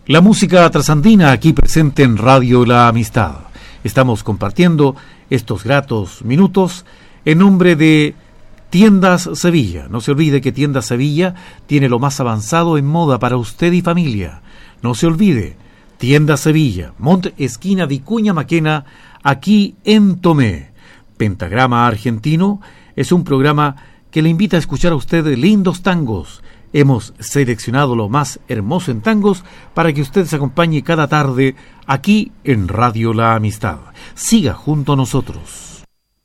La música trasandina aquí presente en Radio La Amistad. Estamos compartiendo estos gratos minutos en nombre de Tiendas Sevilla. No se olvide que Tiendas Sevilla tiene lo más avanzado en moda para usted y familia. No se olvide, Tiendas Sevilla, Mont esquina Vicuña Maquena, aquí en Tomé. Pentagrama Argentino es un programa que le invita a escuchar a usted lindos tangos. Hemos seleccionado lo más hermoso en tangos para que usted se acompañe cada tarde aquí en Radio La Amistad. Siga junto a nosotros.